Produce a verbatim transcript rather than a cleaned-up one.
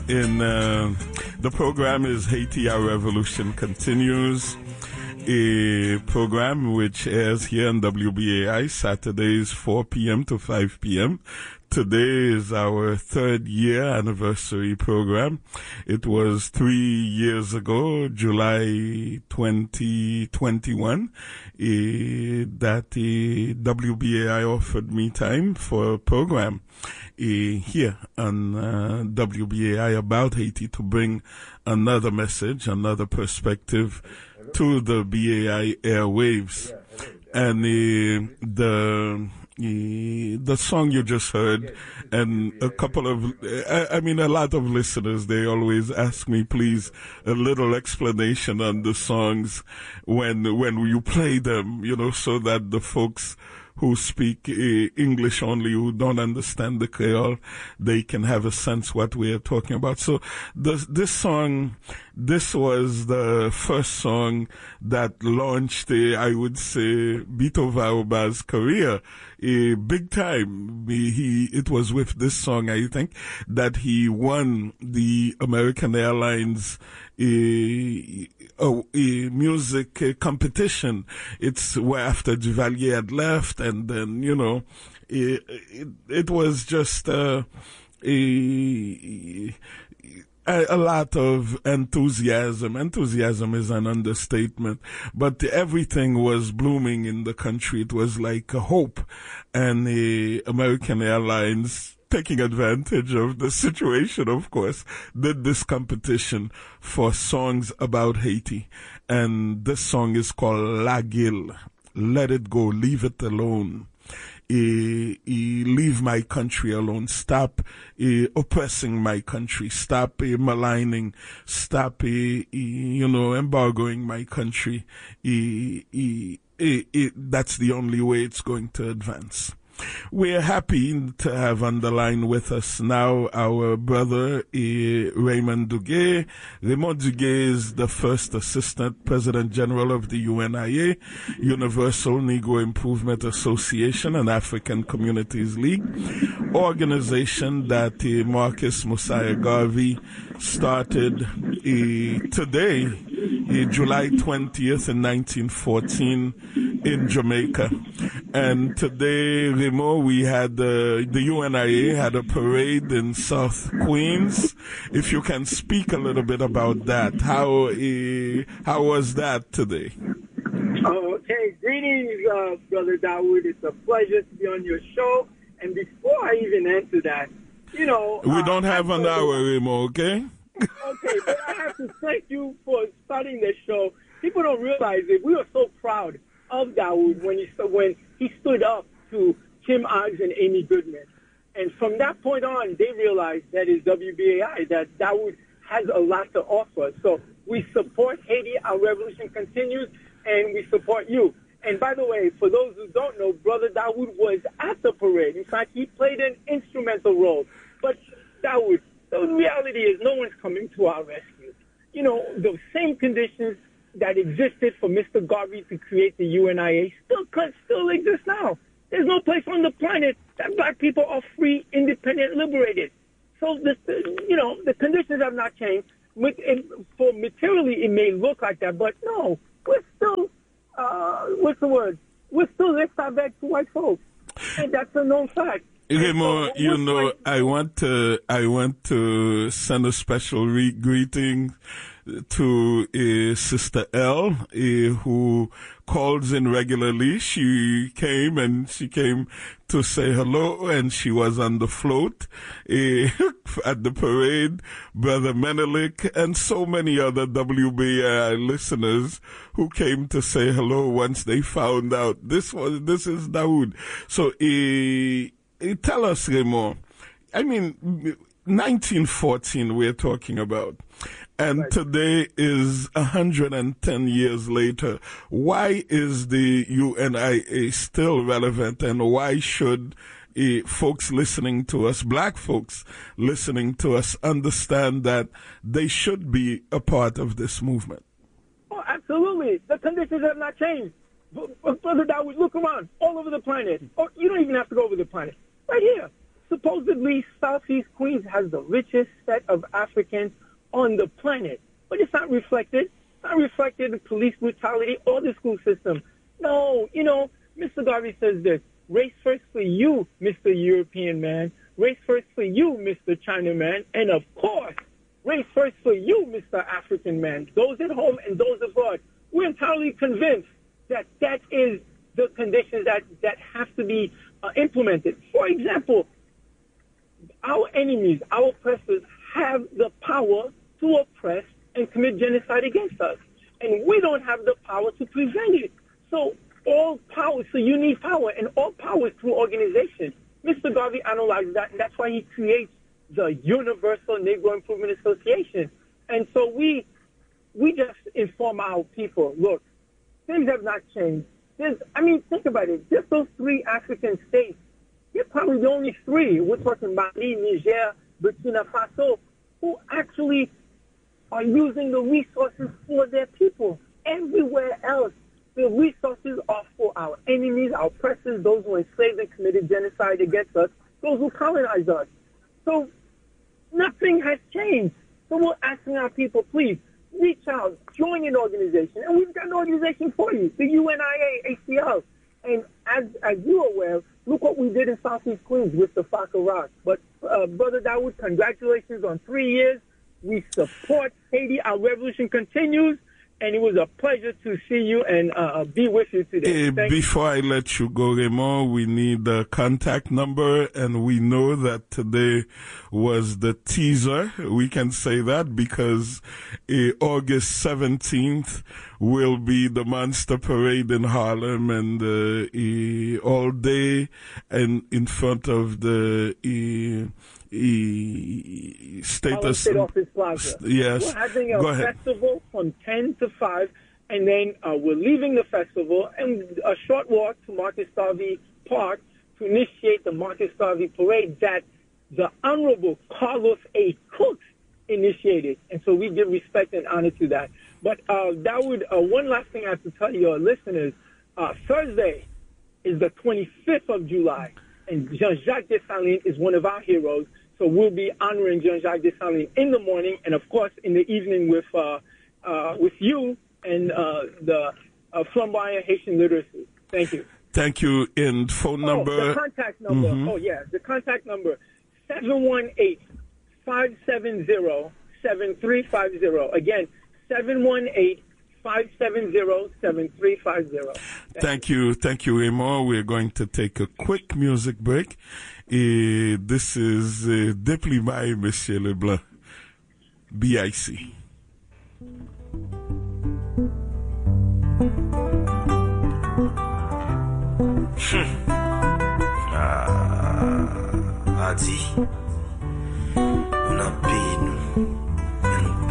in uh, the program is Haiti, Our Revolution Continues, a program which airs here on W B A I Saturdays four p.m. to five p.m. Today is our third year anniversary program. It was three years ago, July twenty twenty-one, eh, that eh, W B A I offered me time for a program eh, here on uh, W B A I about Haiti to bring another message, another perspective to the B A I airwaves. And eh, the... the song you just heard, and a couple of, I, I mean, a lot of listeners, they always ask me, please, a little explanation on the songs when when you play them, you know, so that the folks who speak uh, English only, who don't understand the Creole, they can have a sense what we are talking about. So this, this song, this was the first song that launched, uh, I would say, Bito Vaoba's career, uh, big time. He, it was with this song, I think, that he won the American Airlines A, a, a music uh, competition. It's where after Duvalier had left, and then, you know, it, it, it was just uh, a, a, a lot of enthusiasm. Enthusiasm is an understatement, but everything was blooming in the country. It was like a hope, and uh, American Airlines, taking advantage of the situation, of course, did this competition for songs about Haiti. And this song is called La Guille. Let it go. Leave it alone. E, e, leave my country alone. Stop e, oppressing my country. Stop e, maligning. Stop, e, e, you know, embargoing my country. E, e, e, e, that's the only way it's going to advance. We're happy to have on the line with us now our brother eh, Raymond Duguay. Raymond Duguay is the first Assistant President General of the U N I A, Universal Negro Improvement Association and African Communities League, organization that eh, Marcus Mosiah Garvey started eh, today, eh, July twentieth in nineteen fourteen in Jamaica. And today, Remo, we had uh, the U N I A had a parade in South Queens. If you can speak a little bit about that, how uh, how was that today? Okay, greetings, uh, Brother Dawood. It's a pleasure to be on your show. And before I even answer that, you know, we uh, don't have an hour, Remo. Okay. Okay, but I have to thank you for starting this show. People don't realize it. We were so proud of Dawood when he when he stood up to Kim Oggs and Amy Goodman. And from that point on, they realized that is W B A I, that Dawood has a lot to offer. So we support Haiti, Our Revolution Continues, and we support you. And by the way, for those who don't know, Brother Dawood was at the parade. In fact, he played an instrumental role. But Dawood, the reality is no one's coming to our rescue. You know, the same conditions that existed for Mister Garvey to create the U N I A still still exist now. There's no place on the planet that black people are free, independent, liberated. So, this, you know, the conditions have not changed. For materially, it may look like that, but no, we're still, uh, what's the word? We're still left our back to white folks. And that's a known fact. Remo, so, you know, I want to, I want to send a special re- greeting to uh, Sister L, uh, who calls in regularly. She came and she came to say hello, and she was on the float uh, at the parade. Brother Menelik and so many other W B A I listeners who came to say hello once they found out this was this is Dawood. So, uh, tell us, Remo. I mean, nineteen fourteen we're talking about. And right. Today is one hundred ten years later. Why is the U N I A still relevant, and why should uh, folks listening to us, black folks listening to us, understand that they should be a part of this movement? Oh, absolutely. The conditions have not changed. Brother Dawood, look around all over the planet. Oh, you don't even have to go over the planet. Right here. supposedly Southeast Queens has the richest set of Africans on the planet, but it's not reflected. It's not reflected in police brutality or the school system. No, you know, Mister Garvey says this: race first for you, Mister European man. Race first for you, Mister China man. And of course, race first for you, Mister African man. Those at home and those abroad. We're entirely convinced that that is the conditions that, that have to be uh, implemented. For example, our enemies, our oppressors, have the power to oppress and commit genocide against us. And we don't have the power to prevent it. So all power, so you need power, and all power is through organization. Mister Garvey analyzes that, and that's why he creates the Universal Negro Improvement Association. And so we we just inform our people, look, things have not changed. There's, I mean, think about it. Just those three African states, they're probably the only three. We're talking Mali, Niger, Burkina Faso, who actually are using the resources for their people. Everywhere else, the resources are for our enemies, our oppressors, those who enslaved and committed genocide against us, those who colonized us. So nothing has changed. So we're asking our people, please, reach out, join an organization. And we've got an organization for you, the U N I A, A C L. And as as you're aware, look what we did in Southeast Queens with the Faka Rock. But, uh, Brother Dawood, congratulations on three years. We support Haiti. Our revolution continues. And it was a pleasure to see you and uh, be with you today. Uh, before you. I let you go, Raymond, we need the contact number, and we know that today was the teaser. We can say that because uh, August seventeenth will be the Monster Parade in Harlem, and uh, uh, all day and in front of the uh, uh, status. State Office Plaza. Yes. We're having a Go ahead. festival from ten to five, and then uh, we're leaving the festival and a short walk to Marcus Garvey Park to initiate the Marcus Garvey Parade that the Honorable Carlos A. Cooks initiated. And so we give respect and honor to that. But uh, that would, uh, one last thing I have to tell your listeners, uh, Thursday is the twenty-fifth of July, and Jean-Jacques Dessalines is one of our heroes. So we'll be honoring Jean-Jacques Dessalines in the morning, and of course in the evening with uh, uh, with you and uh, the uh, Flamboyant Haitian Literacy. Thank you. Thank you. And phone number. Oh, the contact number. Mm-hmm. Oh, yeah, the contact number, seven one eight, five seven zero, seven three five zero. Again, seven one eight, five seven zero, seven three five zero. Thank, Thank you. you. Thank you, Raymond. We're going to take a quick music break. Uh, this is uh, Déplimaille, Monsieur Leblanc, B I C. Ah, Adi, on a payé nous.